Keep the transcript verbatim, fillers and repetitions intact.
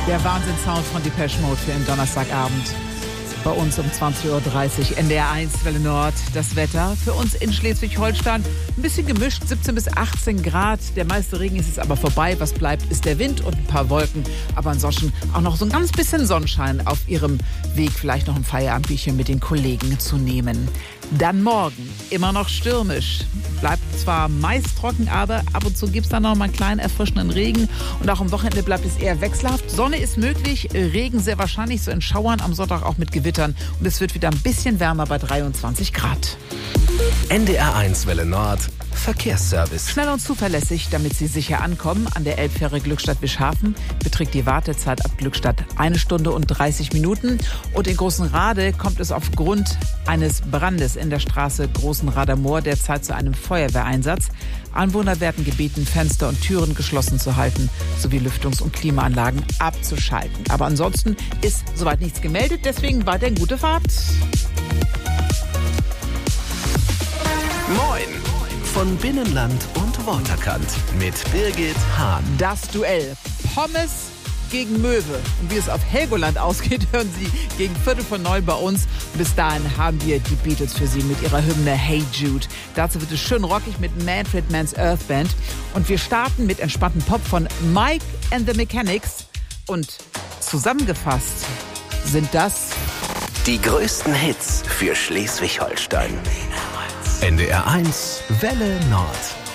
Der Wahnsinnssound von Depeche Mode für den Donnerstagabend. Bei uns um zwanzig Uhr dreißig, N D R eins, Welle Nord. Das Wetter für uns in Schleswig-Holstein ein bisschen gemischt, siebzehn bis achtzehn Grad. Der meiste Regen ist jetzt aber vorbei. Was bleibt, ist der Wind und ein paar Wolken. Aber ansonsten auch noch so ein ganz bisschen Sonnenschein auf ihrem Weg, vielleicht noch ein Feierabendbierchen mit den Kollegen zu nehmen. Dann morgen, immer noch stürmisch. Bleibt zwar meist trocken, aber ab und zu gibt es dann noch mal einen kleinen erfrischenden Regen. Und auch am Wochenende bleibt es eher wechselhaft. Sonne ist möglich, Regen sehr wahrscheinlich, so in Schauern, am Sonntag auch mit Gewittern. Und es wird wieder ein bisschen wärmer bei dreiundzwanzig Grad. N D R eins Welle Nord Verkehrsservice. Schnell und zuverlässig, damit Sie sicher ankommen. An der Elbfähre Glückstadt-Wischhafen beträgt die Wartezeit ab Glückstadt eine Stunde und dreißig Minuten. Und in Großenrade kommt es aufgrund eines Brandes in der Straße Großenrader Moor derzeit zu einem Feuerwehreinsatz. Anwohner werden gebeten, Fenster und Türen geschlossen zu halten, sowie Lüftungs- und Klimaanlagen abzuschalten. Aber ansonsten ist soweit nichts gemeldet, deswegen weiterhin gute Fahrt. Moin! Von Binnenland und Waterkant mit Birgit Hahn. Das Duell Pommes gegen Möwe. Und wie es auf Helgoland ausgeht, hören Sie gegen Viertel von neun bei uns. Bis dahin haben wir die Beatles für Sie mit ihrer Hymne Hey Jude. Dazu wird es schön rockig mit Manfred Mann's Earth Band. Und wir starten mit entspannten Pop von Mike and the Mechanics. Und zusammengefasst sind das die größten Hits für Schleswig-Holstein. N D R eins Welle Nord.